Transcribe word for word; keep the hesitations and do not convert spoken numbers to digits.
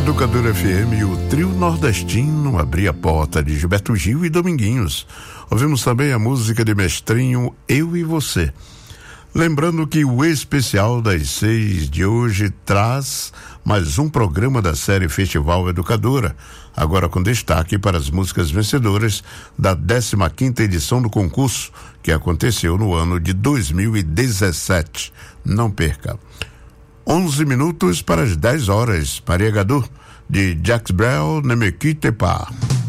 Educadora F M e o trio nordestino abria a porta de Gilberto Gil e Dominguinhos. Ouvimos também a música de Mestrinho, Eu e Você. Lembrando que o especial das seis de hoje traz mais um programa da série Festival Educadora, agora com destaque para as músicas vencedoras da décima quinta edição do concurso, que aconteceu no ano de dois mil e dezessete. Não perca. onze minutos para as dez horas. Maria Gadu, de Jacques Brel, Ne me quitte pas.